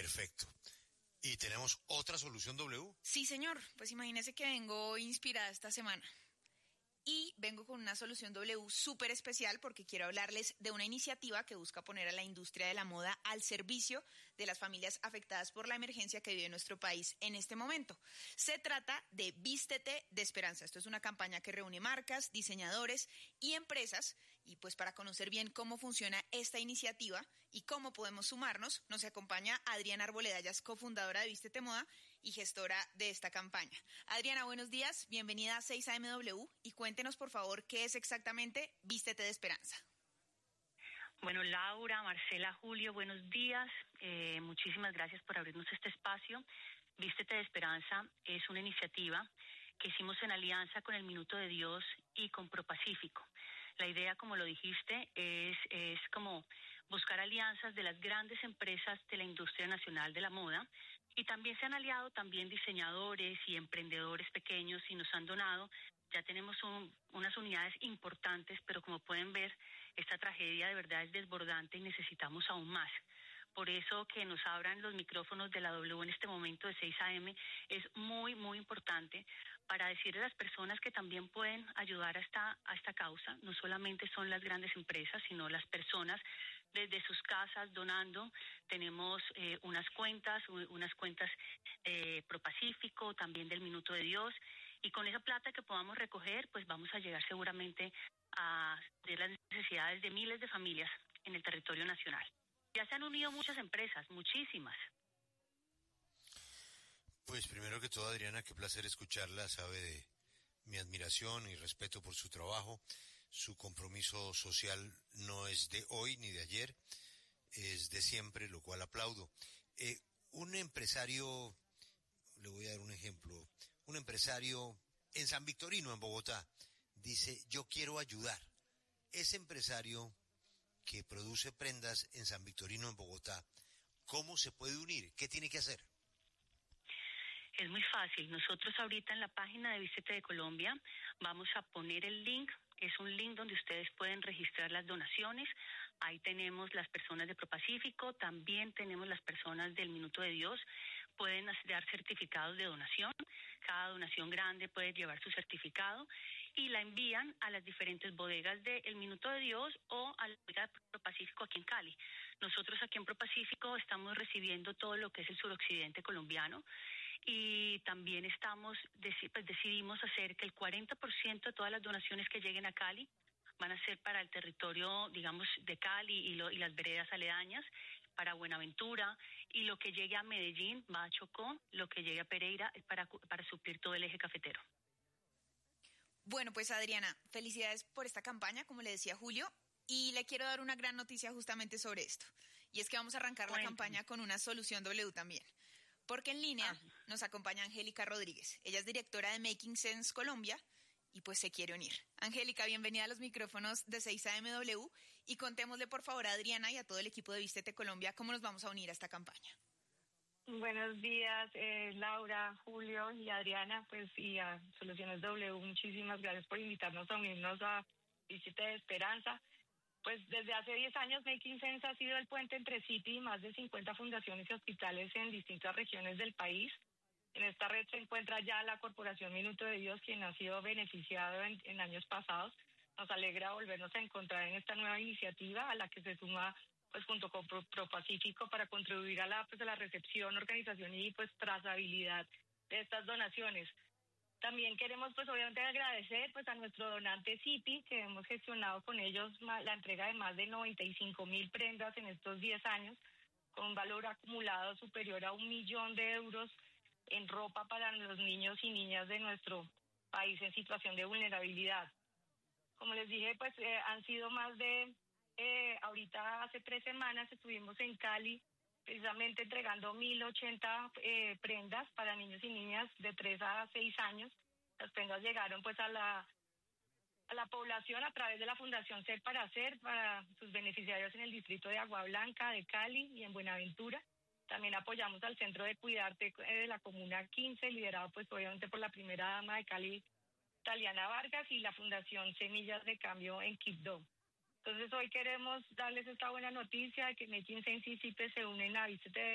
Perfecto. ¿Y tenemos otra solución W? Sí, señor. Pues imagínese que vengo inspirada esta semana. Y vengo con una solución W súper especial porque quiero hablarles de una iniciativa que busca poner a la industria de la moda al servicio de las familias afectadas por la emergencia que vive nuestro país en este momento. Se trata de Vístete de Esperanza. Esto es una campaña que reúne marcas, diseñadores y empresas. Y pues para conocer bien cómo funciona esta iniciativa y cómo podemos sumarnos, nos acompaña Adriana Arboleda, ella es cofundadora de Vístete Moda y gestora de esta campaña. Adriana, buenos días, bienvenida a 6AMW y cuéntenos por favor qué es exactamente Vístete de Esperanza. Bueno, Laura, Marcela, Julio, buenos días. Muchísimas gracias por abrirnos este espacio. Vístete de Esperanza es una iniciativa que hicimos en alianza con el Minuto de Dios y con ProPacífico. La idea, como lo dijiste, es como buscar alianzas de las grandes empresas de la industria nacional de la moda, y también se han aliado también diseñadores y emprendedores pequeños y nos han donado. Ya tenemos unas unidades importantes, pero como pueden ver, esta tragedia de verdad es desbordante y necesitamos aún más. Por eso que nos abran los micrófonos de la W en este momento de 6 AM es muy, muy importante para decirle a las personas que también pueden ayudar a esta causa. No solamente son las grandes empresas, sino las personas desde sus casas donando. Tenemos unas cuentas ProPacífico, también del Minuto de Dios, y con esa plata que podamos recoger, pues vamos a llegar seguramente a las necesidades de miles de familias en el territorio nacional. Ya se han unido muchas empresas, muchísimas. Pues primero que todo, Adriana, qué placer escucharla. Sabe de mi admiración y respeto por su trabajo. Su compromiso social no es de hoy ni de ayer, es de siempre, lo cual aplaudo. Un empresario, le voy a dar un ejemplo, un empresario en San Victorino, en Bogotá, dice, yo quiero ayudar. Ese empresario que produce prendas en San Victorino, en Bogotá, ¿cómo se puede unir? ¿Qué tiene que hacer? Es muy fácil. Nosotros ahorita en la página de Vístete de Colombia vamos a poner el link. Es un link donde ustedes pueden registrar las donaciones. Ahí tenemos las personas de ProPacífico, también tenemos las personas del Minuto de Dios. Pueden dar certificados de donación. Cada donación grande puede llevar su certificado y la envían a las diferentes bodegas del Minuto de Dios o a la bodega de ProPacífico aquí en Cali. Nosotros aquí en ProPacífico estamos recibiendo todo lo que es el suroccidente colombiano y también decidimos hacer que el 40% de todas las donaciones que lleguen a Cali van a ser para el territorio, digamos, de Cali y las veredas aledañas, para Buenaventura, y lo que llegue a Medellín va a Chocó, lo que llegue a Pereira es para suplir todo el eje cafetero. Bueno, pues Adriana, felicidades por esta campaña, como le decía Julio, y le quiero dar una gran noticia justamente sobre esto, y es que vamos a arrancar la campaña con una solución W también. Porque en línea nos acompaña Angélica Rodríguez. Ella es directora de Making Sense Colombia y pues se quiere unir. Angélica, bienvenida a los micrófonos de 6AMW y contémosle por favor a Adriana y a todo el equipo de Vístete Colombia cómo nos vamos a unir a esta campaña. Buenos días, Laura, Julio y Adriana, pues y a Soluciones W. Muchísimas gracias por invitarnos a unirnos a Vístete de Esperanza. Pues desde hace 10 años Making Sense ha sido el puente entre City y más de 50 fundaciones y hospitales en distintas regiones del país. En esta red se encuentra ya la Corporación Minuto de Dios, quien ha sido beneficiado en años pasados. Nos alegra volvernos a encontrar en esta nueva iniciativa a la que se suma pues junto con ProPacífico para contribuir a la recepción, organización y pues trazabilidad de estas donaciones. También queremos pues obviamente agradecer pues a nuestro donante City, que hemos gestionado con ellos la entrega de más de 95,000 prendas en estos 10 años, con un valor acumulado superior a 1 millón de euros en ropa para los niños y niñas de nuestro país en situación de vulnerabilidad. Como les dije, pues han sido más de, ahorita hace 3 semanas estuvimos en Cali, precisamente entregando 1,080 prendas para niños y niñas de 3 a 6 años. Las prendas llegaron pues a la población a través de la Fundación Ser para Hacer, para sus beneficiarios en el distrito de Agua Blanca, de Cali y en Buenaventura. También apoyamos al Centro de Cuidarte de la Comuna 15, liderado pues obviamente por la primera dama de Cali, Taliana Vargas, y la Fundación Semillas de Cambio en Quibdó. Entonces hoy queremos darles esta buena noticia de que Making Sense y CIPE se unen a Vístete